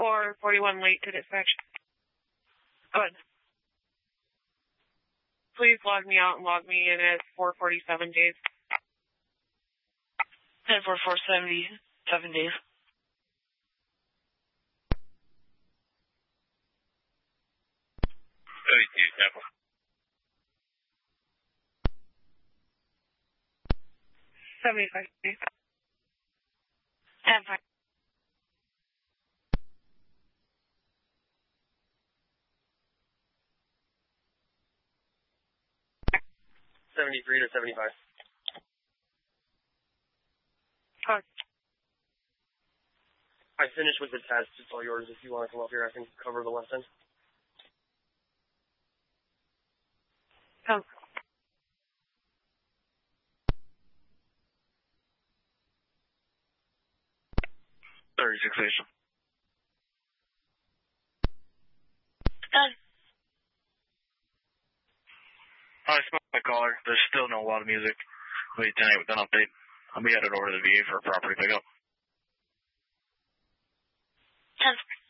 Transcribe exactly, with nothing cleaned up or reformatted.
four forty-one late to dispatch. Good. Please log me out and log me in at four forty-seven days. ten four four seventy-seven days. thirty-two, Temple. seventy-five days. ten five. seventy-three to seventy-five. Good. I finished with the test. It's all yours. If you want to come up here, I can cover the lesson. Come. thirty-six station. Done. I smoked my caller. There's still no lot of music. Wait tonight with an update. I'll be headed over to the V A for a property pickup. ten